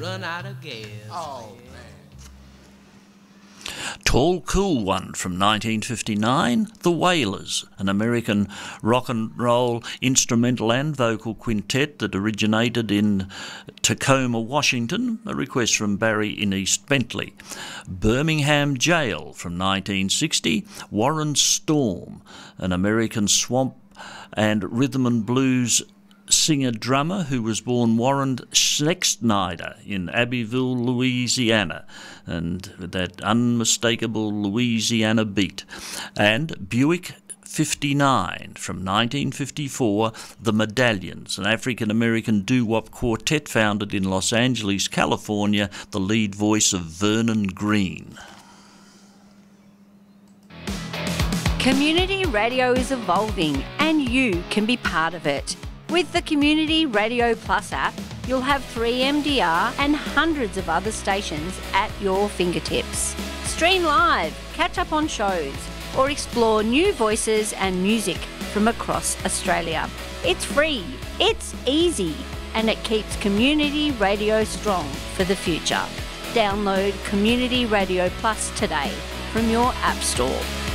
run out of gas. Oh, man. Tall Cool One from 1959, The Wailers, an American rock and roll instrumental and vocal quintet that originated in Tacoma, Washington, a request from Barry in East Bentley. Birmingham Jail from 1960, Warren Storm, an American swamp and rhythm and blues singer-drummer who was born Warren Schexnayder in Abbeville, Louisiana, and with that unmistakable Louisiana beat. And Buick 59 from 1954, The Medallions, an African-American doo-wop quartet founded in Los Angeles, California, the lead voice of Vernon Green. Community radio is evolving and you can be part of it. With the Community Radio Plus app, you'll have 3MDR and hundreds of other stations at your fingertips. Stream live, catch up on shows, or explore new voices and music from across Australia. It's free, it's easy, and it keeps community radio strong for the future. Download Community Radio Plus today from your App Store.